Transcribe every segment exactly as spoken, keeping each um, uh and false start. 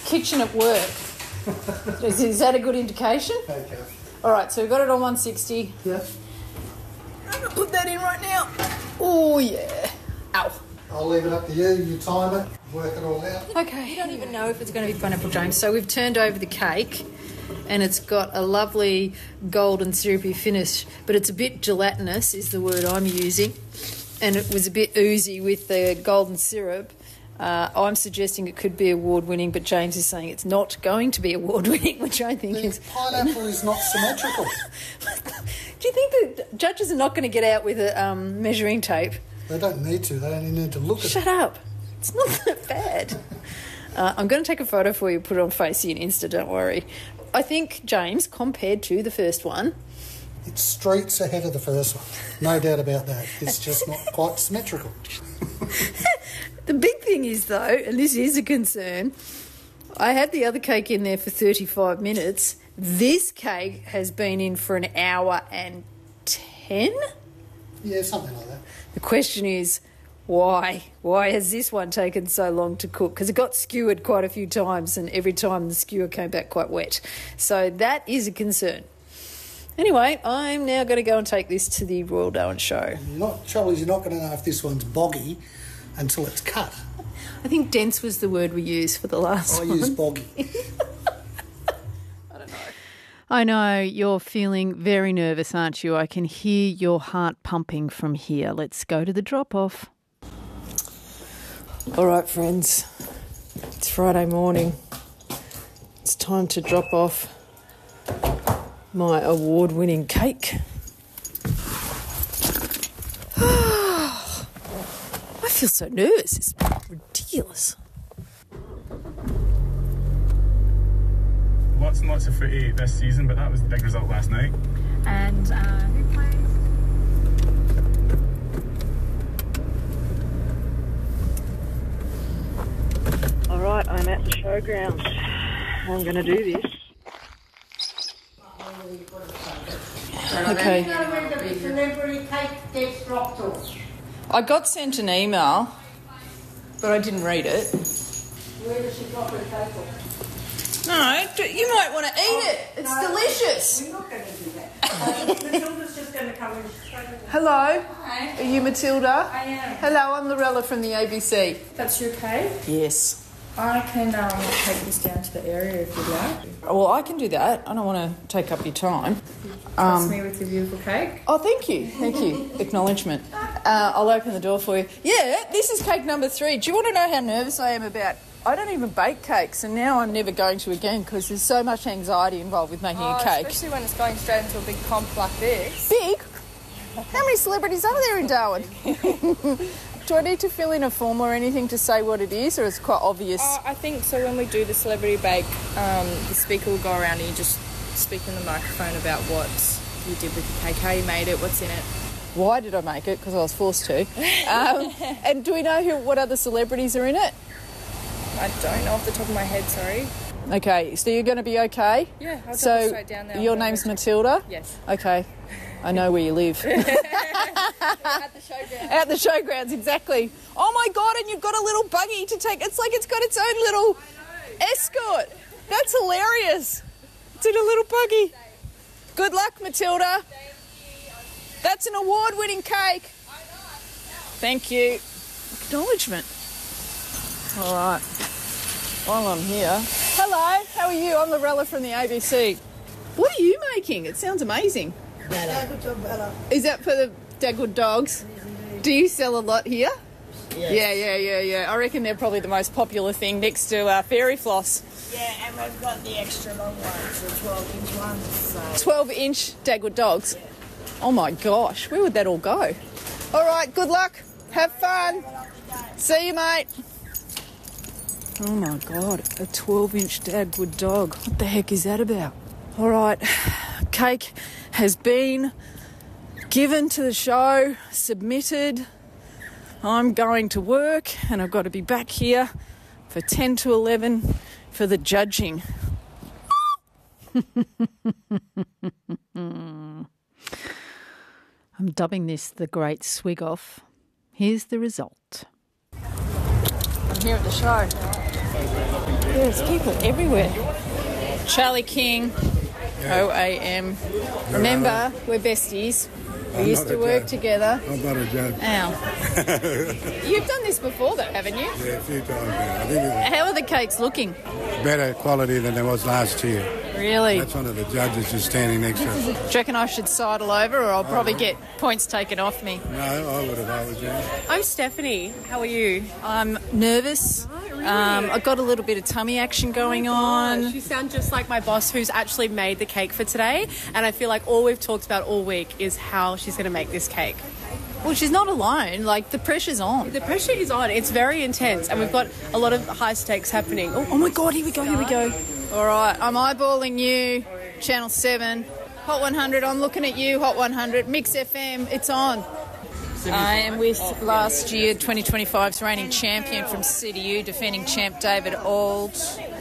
kitchen at work. is, is that a good indication? Okay. All right, so we've got it on one sixty. Yeah. I'm going to put that in right now. Oh, yeah. Ow. I'll leave it up to you. You time it, work it all out. Okay, you don't even know if it's going to be pineapple, James. So we've turned over the cake and it's got a lovely golden syrupy finish, but it's a bit gelatinous is the word I'm using, and it was a bit oozy with the golden syrup. Uh, I'm suggesting it could be award-winning, but James is saying it's not going to be award-winning, which I think The is... pineapple is not symmetrical. Do you think the judges are not going to get out with a um, measuring tape? They don't need to. They only need to look at Shut it. up. It's not that bad. uh, I'm going to take a photo for you, put it on Facey and Insta, don't worry. I think, James, compared to the first one... It's streets ahead of the first one. No doubt about that. It's just not quite symmetrical. The big thing is, though, and this is a concern, I had the other cake in there for thirty-five minutes. This cake has been in for an hour and ten? Yeah, something like that. The question is, why? Why has this one taken so long to cook? Because it got skewered quite a few times, and every time the skewer came back quite wet. So that is a concern. Anyway, I'm now going to go and take this to the Royal Darwin show. You're not, trouble is you're not going to know if this one's boggy until it's cut. I think dense was the word we used for the last I one. use boggy. I don't know. I know you're feeling very nervous, aren't you? I can hear your heart pumping from here. Let's go to the drop-off. All right, friends. It's Friday morning. It's time to drop off my award-winning cake. I feel so nervous. It's ridiculous. Lots and lots of footy this season, but that was the big result last night. And uh, who plays? All right, I'm at the showground. I'm going to do this. Okay. I got sent an email, but I didn't read it. Where does she drop her cake off? No, you might want to eat it. It's No, delicious. We're not going to do that. Uh, Matilda's just going to come in. Hello. Hi. Are you Matilda? I am. Hello, I'm Lorella from the A B C. That's your cake? Yes. I can um, take this down to the area if you'd like. Well, I can do that. I don't want to take up your time. Trust Um, me with your beautiful cake. Oh, thank you. Thank you. Acknowledgement. Uh, I'll open the door for you. Yeah, this is cake number three. Do you want to know how nervous I am about... I don't even bake cakes, and now I'm never going to again because there's so much anxiety involved with making Oh, a cake. especially when it's going straight into a big comp like this. Big? How many celebrities are there in Darwin? Do I need to fill in a form or anything to say what it is, or is it quite obvious? Uh, I think so. When we do the celebrity bake, um, the speaker will go around and you just speak in the microphone about what you did with the cake, how you made it, what's in it. Why did I make it? Because I was forced to. Um, and do we know who? What other celebrities are in it? I don't know off the top of my head, sorry. Okay, so you're going to be okay? Yeah, I'll so drop it straight down there. your I'll go name's check. Matilda? Yes. Okay. I know where you live. At the showground. At the showgrounds, exactly. Oh my God, and you've got a little buggy to take. It's like it's got its own little escort. That's hilarious. It's in a little buggy. Good luck, Matilda. That's an award-winning cake. Thank you. Acknowledgement. All right. While I'm here. Hello, how are you? I'm Lorella from the A B C. What are you making? It sounds amazing. Is that for the Dagwood dogs? Do you sell a lot here? Yes. Yeah, yeah, yeah, yeah. I reckon they're probably the most popular thing next to uh, Fairy Floss. Yeah, and we've got the extra long ones, the twelve inch ones. So. twelve inch Dagwood dogs. Oh my gosh, where would that all go? All right, good luck. Have fun. See you, mate. Oh my God, a twelve inch Dagwood dog. What the heck is that about? All right, cake has been given to the show, submitted. I'm going to work and I've got to be back here for ten to eleven for the judging. I'm dubbing this the Great Swig Off. Here's the result. I'm here at the show. Yeah, There's people everywhere. Charlie King, O A M. Remember, we're besties. We I'm used not to a work judge. together. I'm not a judge. Ow. You've done this before though, haven't you? Yeah, a few times now. I think it How are the cakes looking? was better quality than there was last year. Really? That's one of the judges just standing next to us. Do you reckon I should sidle over or I'll probably get points taken off me? No, I would have, I was there. I'm Stephanie. How are you? I'm nervous. Um, I've got a little bit of tummy action going on. You sound just like my boss who's actually made the cake for today, and I feel like all we've talked about all week is how she's going to make this cake. Well, she's not alone. Like, the pressure's on. The pressure is on. It's very intense, and we've got a lot of high stakes happening. Oh, Oh my God, here we go, here we go. All right, I'm eyeballing you, Channel seven. Hot one hundred, I'm looking at you, Hot one hundred. Mix F M, it's on. I am with last year, twenty twenty-five's reigning champion from C D U, defending champ David Auld.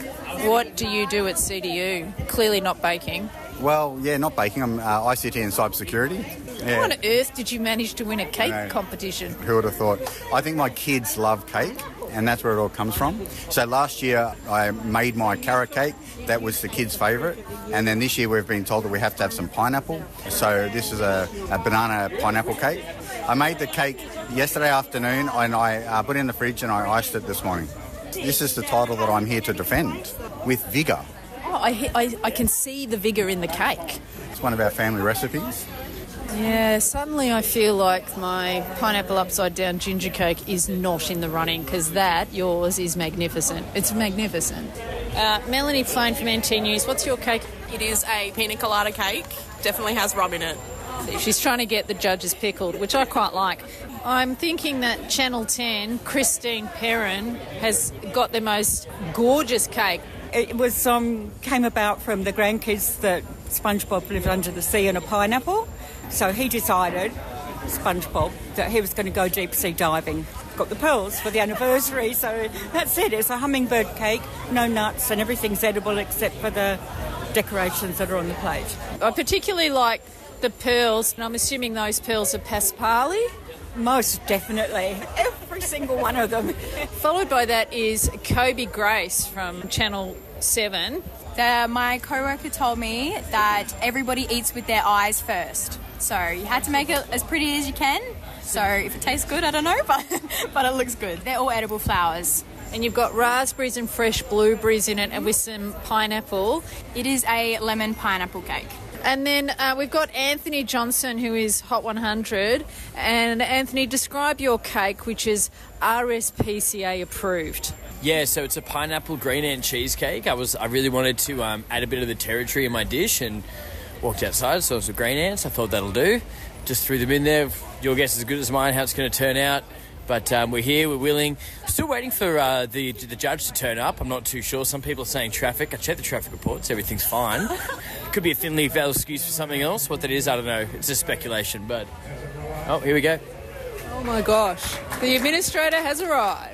What do you do at C D U? Clearly not baking. Well, yeah, not baking. I'm uh, I C T and cybersecurity. Yeah. How on earth did you manage to win a cake No. competition? Who would have thought? I think my kids love cake, and that's where it all comes from. So last year I made my carrot cake. That was the kids' favourite. And then this year we've been told that we have to have some pineapple. So this is a, a banana pineapple cake. I made the cake yesterday afternoon and I uh, put it in the fridge and I iced it this morning. This is the title that I'm here to defend, with vigour. Oh, I, I, I can see the vigour in the cake. It's one of our family recipes. Yeah, suddenly I feel like my pineapple upside down ginger cake is not in the running because that, yours, is magnificent. It's magnificent. Uh, Melanie Flane from N T News, what's your cake? It is a pina colada cake. Definitely has rum in it. She's trying to get the judges pickled, which I quite like. I'm thinking that Channel ten, Christine Perrin, has got the most gorgeous cake. It was um, came about from the grandkids that SpongeBob lived under the sea in a pineapple. So he decided, SpongeBob, that he was going to go deep sea diving. Got the pearls for the anniversary, so that's it. It's a hummingbird cake, no nuts, and everything's edible except for the decorations that are on the plate. I particularly like the pearls, and I'm assuming those pearls are Paspali. Most definitely. Every single one of them. Followed by that is Kobe Grace from Channel seven. The, my co-worker told me that everybody eats with their eyes first. So you had to make it as pretty as you can. So if it tastes good, I don't know, but, but it looks good. They're all edible flowers. And you've got raspberries and fresh blueberries in it and with some pineapple. It is a lemon pineapple cake. And then uh, we've got Anthony Johnson, who is Hot one hundred. And Anthony, describe your cake, which is R S P C A approved. Yeah, so it's a pineapple green ant cheesecake. I was I really wanted to um, add a bit of the territory in my dish and walked outside, so it was a green ants. I thought that'll do. Just threw them in there. Your guess is as good as mine how it's going to turn out. But um, we're here, we're willing. Still waiting for uh, the the judge to turn up. I'm not too sure. Some people are saying traffic. I checked the traffic reports. Everything's fine. Could be a thinly veiled excuse for something else. What that is, I don't know. It's just speculation. But, oh, here we go. Oh, my gosh. The administrator has arrived.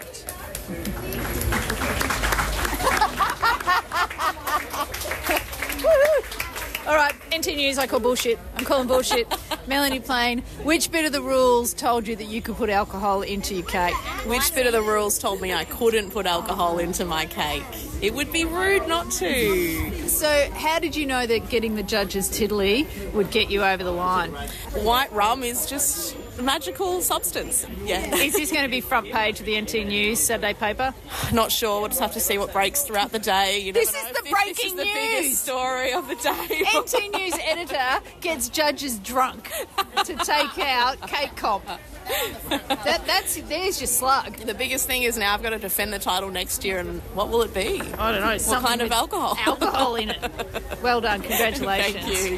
All right, N T News, I call bullshit. I'm calling bullshit. Melanie Plain, which bit of the rules told you that you could put alcohol into your cake? Which bit of the rules told me I couldn't put alcohol into my cake? It would be rude not to. So how did you know that getting the judge's tiddly would get you over the line? White rum is just a magical substance. Yeah. Is this going to be front page of the N T News Saturday paper? Not sure. We'll just have to see what breaks throughout the day. You This never is know the if breaking this is the news. biggest story of the day. N T News editor gets judges drunk to take out cake comp. That, that's there's your slug. The biggest thing is now I've got to defend the title next year, and what will it be? I don't know. What kind of alcohol? Alcohol in it. Well done. Congratulations. Thank you.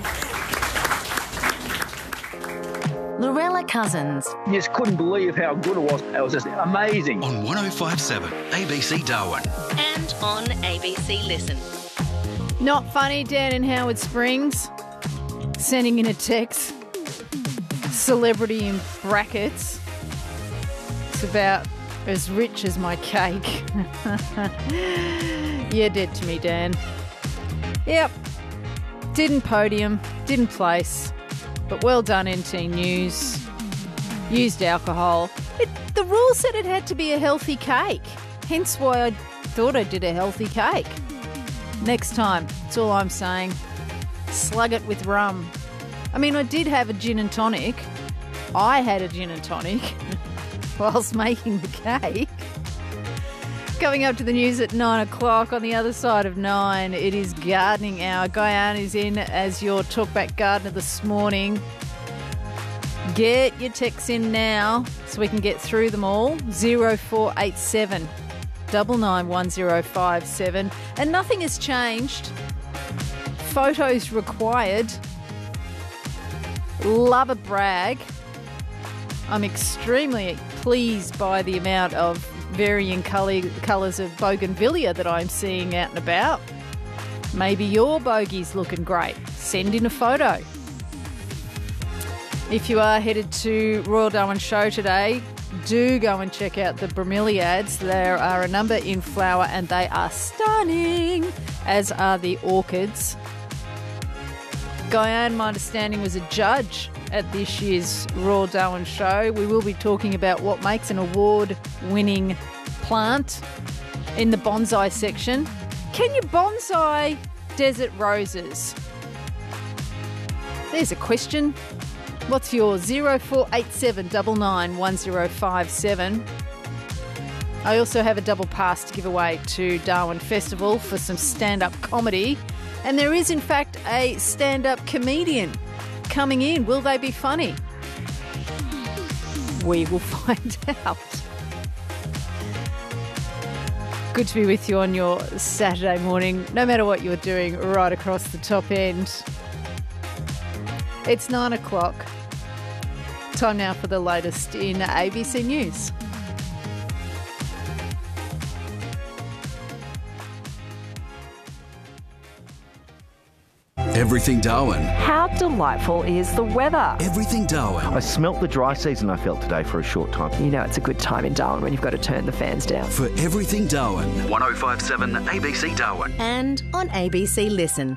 Lorella Cousins. Just couldn't believe how good it was. It was just amazing. On one oh five point seven A B C Darwin. And on A B C Listen. Not funny, Dan in Howard Springs. Sending in a text. Celebrity in brackets. It's about as rich as my cake. You're dead to me, Dan. Yep. Didn't podium, didn't place, but well done, N T News. Used alcohol. It, the rule said it had to be a healthy cake. Hence why I thought I did a healthy cake. Next time, that's all I'm saying. Slug it with rum. I mean, I did have a gin and tonic. I had a gin and tonic whilst making the cake. Coming up to the news at nine o'clock. On the other side of nine, it is gardening hour. Guyan is in as your talkback gardener this morning. Get your texts in now so we can get through them all. zero four eight seven, nine nine one zero five seven. And nothing has changed. Photos required. Love a brag. I'm extremely pleased by the amount of varying colour, colours of bougainvillea that I'm seeing out and about. Maybe your bogey's looking great. Send in a photo. If you are headed to Royal Darwin Show today, do go and check out the bromeliads. There are a number in flower and they are stunning, as are the orchids. Guyan, my understanding, was a judge at this year's Royal Darwin Show. We will be talking about what makes an award-winning plant in the bonsai section. Can you bonsai desert roses? There's a question. What's yours? zero four eight seven, nine nine one zero five seven. I also have a double pass to give away to Darwin Festival for some stand-up comedy. And there is, in fact, a stand-up comedian coming in. Will they be funny? We will find out. Good to be with you on your Saturday morning, no matter what you're doing, right across the top end. It's nine o'clock. Time now for the latest in A B C News. Everything Darwin. How delightful is the weather? Everything Darwin. I smelt the dry season I felt today for a short time. You know it's a good time in Darwin when you've got to turn the fans down. For Everything Darwin. one oh five seven A B C Darwin. And on A B C Listen.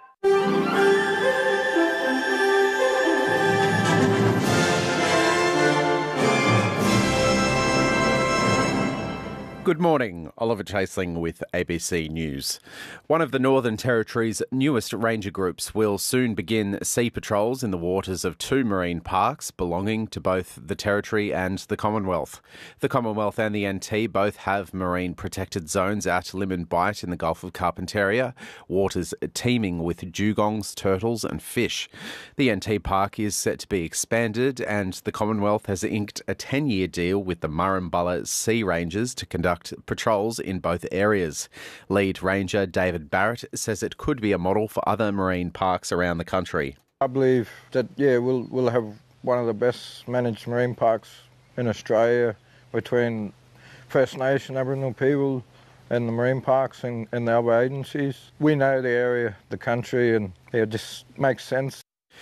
Good morning, Oliver Chaseling with A B C News. One of the Northern Territory's newest ranger groups will soon begin sea patrols in the waters of two marine parks belonging to both the Territory and the Commonwealth. The Commonwealth and the N T both have marine protected zones at Limmen Bight in the Gulf of Carpentaria, waters teeming with dugongs, turtles and fish. The N T Park is set to be expanded and the Commonwealth has inked a ten-year deal with the Murrumbulla Sea Rangers to conduct patrols in both areas. Lead Ranger David Barrett says it could be a model for other marine parks around the country. I believe that, yeah, we'll, we'll have one of the best managed marine parks in Australia between First Nation Aboriginal people and the marine parks and, and the other agencies. We know the area, the country, and yeah, it just makes sense.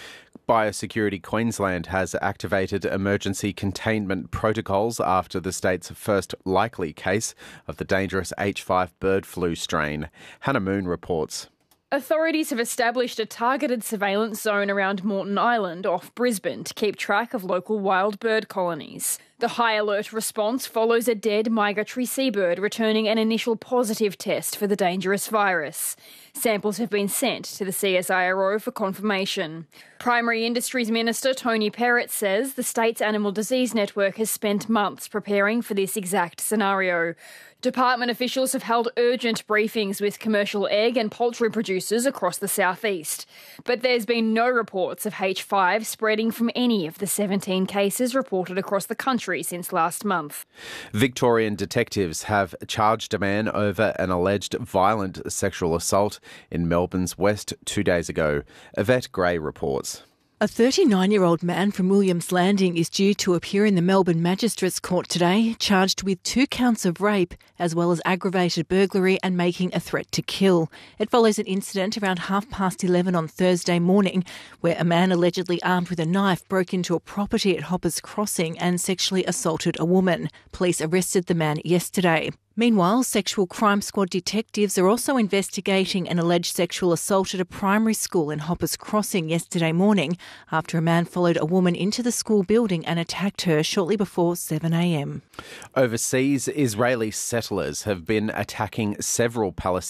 Biosecurity Queensland has activated emergency containment protocols after the state's first likely case of the dangerous H five bird flu strain. Hannah Moon reports. Authorities have established a targeted surveillance zone around Moreton Island off Brisbane to keep track of local wild bird colonies. The high alert response follows a dead migratory seabird returning an initial positive test for the dangerous virus. Samples have been sent to the C S I R O for confirmation. Primary Industries Minister Tony Perrott says the state's animal disease network has spent months preparing for this exact scenario. Department officials have held urgent briefings with commercial egg and poultry producers across the southeast. But there's been no reports of H five spreading from any of the seventeen cases reported across the country since last month. Victorian detectives have charged a man over an alleged violent sexual assault in Melbourne's West two days ago. Yvette Gray reports. A thirty-nine-year-old man from Williams Landing is due to appear in the Melbourne Magistrates Court today, charged with two counts of rape, as well as aggravated burglary and making a threat to kill. It follows an incident around half past eleven on Thursday morning, where a man allegedly armed with a knife broke into a property at Hoppers Crossing and sexually assaulted a woman. Police arrested the man yesterday. Meanwhile, Sexual Crime Squad detectives are also investigating an alleged sexual assault at a primary school in Hoppers Crossing yesterday morning after a man followed a woman into the school building and attacked her shortly before seven a m. Overseas, Israeli settlers have been attacking several Palestinian